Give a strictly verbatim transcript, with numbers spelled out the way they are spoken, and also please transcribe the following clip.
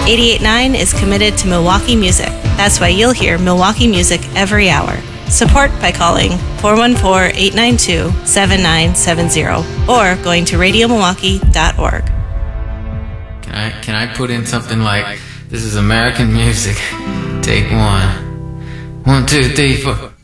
eighty-eight point nine is committed to Milwaukee music. That's why you'll hear Milwaukee music every hour. Support by calling four one four, eight nine two, seven nine seven zero or going to radio milwaukee dot org. Can I, can I put in something like, this is American music, take one. One, two, three, four.